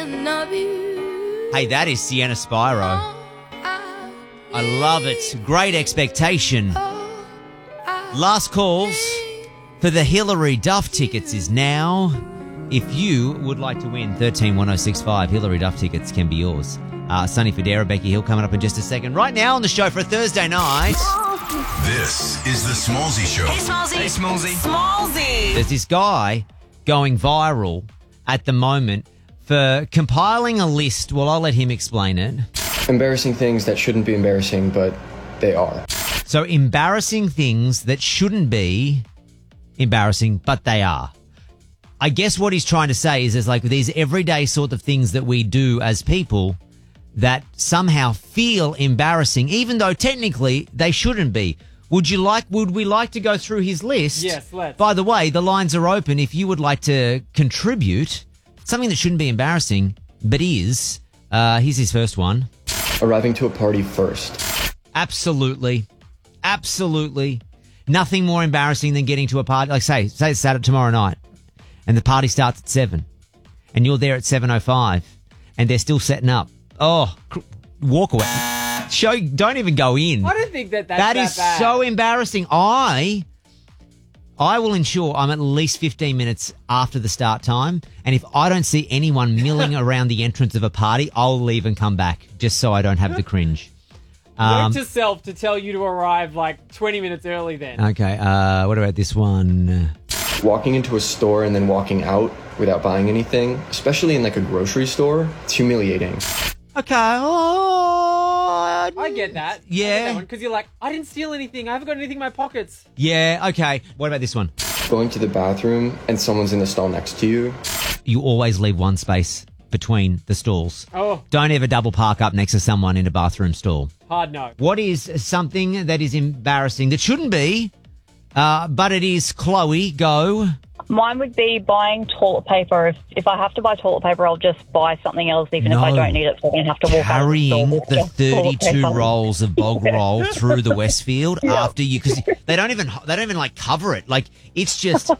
Hey, that is Sienna Spyro. I love it. Great Expectation. Last calls for the Hilary Duff tickets is now. If you would like to win 131065, Hilary Duff tickets can be yours. Sunny Federa, Becky Hill coming up in just a second. Right now on the show for a Thursday night. This is the Smallzy Show. Hey, Smallzy. Hey, Smallzy. Smallzy. There's this guy going viral at the moment for compiling a list. Well, I'll let him explain it. Embarrassing things that shouldn't be embarrassing, but they are. So embarrassing things that shouldn't be embarrassing, but they are. I guess what he's trying to say is there's like these everyday sort of things that we do as people that somehow feel embarrassing, even though technically they shouldn't be. Would we like to go through his list? Yes, let's. By the way, the lines are open if you would like to contribute something that shouldn't be embarrassing, but is. Here's his first one. Arriving to a party first. Absolutely. Absolutely. Nothing more embarrassing than getting to a party. Like say it's Saturday tomorrow night and the party starts at 7 and you're there at 7:05 and they're still setting up. Oh, walk away. Don't even go in. I don't think that's that is bad. so embarrassing. I will ensure I'm at least 15 minutes after the start time. And if I don't see anyone milling around the entrance of a party, I'll leave and come back just so I don't have the cringe. Note to self to tell you to arrive like 20 minutes early then. Okay, what about this one? Walking into a store and then walking out without buying anything, especially in like a grocery store, it's humiliating. Okay. Oh, I get that. Yeah. Because you're like, I didn't steal anything. I haven't got anything in my pockets. Yeah, okay. What about this one? Going to the bathroom and someone's in the stall next to you. You always leave one space between the stalls. Oh. Don't ever double park up next to someone in a bathroom stall. Hard no. What is something that is embarrassing that shouldn't be, but it is? Chloe, go. Mine would be buying toilet paper. If I have to buy toilet paper, I'll just buy something else, even if I don't need it. So I don't have to walk carrying out the 32 rolls of bog roll through the Westfield after you, because they don't even like cover it. Like it's just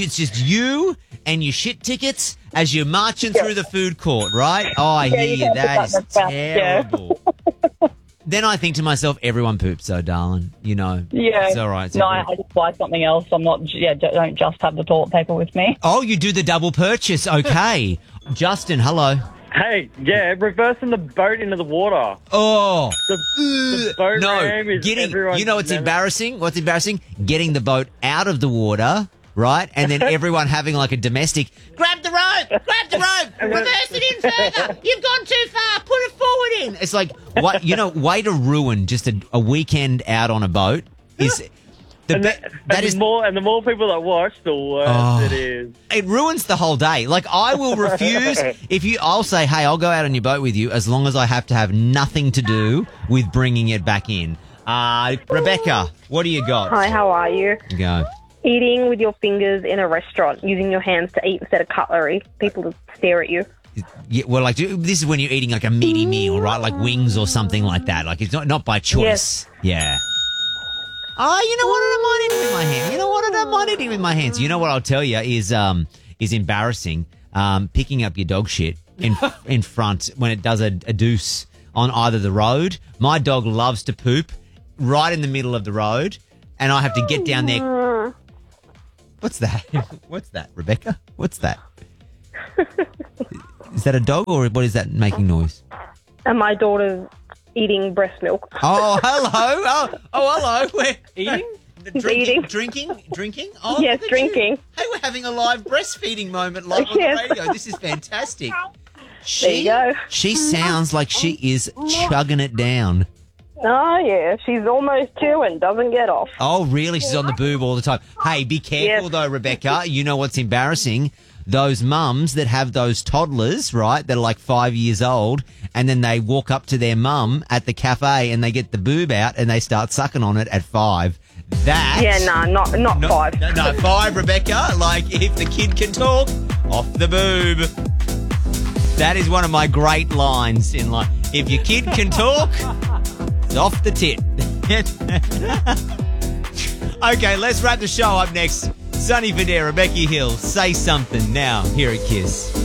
you and your shit tickets as you're marching through the food court, right? Oh, I hear you. That is terrible. Then I think to myself, everyone poops, though, darling. You know. Yeah. It's all right. No, I just buy something else. I'm not. Yeah, don't just have the toilet paper with me. Oh, you do the double purchase. Okay. Justin, hello. Hey, yeah, reversing the boat into the water. Oh. The boat ram is everyone's you know what's embarrassing? What's embarrassing? Getting the boat out of the water, right? And then everyone having like a domestic, grab the rope, reverse it in further. You've gone too far, put it forward in. It's like, what, way to ruin just a weekend out on a boat is... The more people that watch, the worse it is. It ruins the whole day. Like, I will refuse. I'll say, hey, I'll go out on your boat with you as long as I have to have nothing to do with bringing it back in. Rebecca, what do you got? Hi, how are you? Go. Eating with your fingers in a restaurant, using your hands to eat instead of cutlery. People just stare at you. Yeah, well, like, this is when you're eating like a meaty meal, right? Like wings or something like that. Like, it's not by choice. Yes. Yeah. Oh, you know what? I don't mind eating with my hands. You know what? I don't mind eating with my hands. You know what I'll tell you is embarrassing. Picking up your dog shit in front when it does a deuce on either the road. My dog loves to poop right in the middle of the road, and I have to get down there. What's that? What's that, Rebecca? What's that? Is that a dog or what is that making noise? And my daughter's eating breast milk. Oh, hello. Oh, hello. We're eating? Drinking? Oh, yes, drinking. Hey, we're having a live breastfeeding moment live on the radio. This is fantastic. There you go. She sounds like she is chugging it down. Oh, yeah. She's almost 2 and doesn't get off. Oh, really? She's on the boob all the time. Hey, be careful though, Rebecca. You know what's embarrassing? Those mums that have those toddlers, right, that are like 5 years old, and then they walk up to their mum at the cafe and they get the boob out and they start sucking on it at 5. That... Yeah, not 5. No, 5, Rebecca. Like, if the kid can talk, off the boob. That is one of my great lines in life. If your kid can talk, it's off the tit. Okay, let's wrap the show up next. Sunny Federa, Becky Hill, Say Something now here at KISS.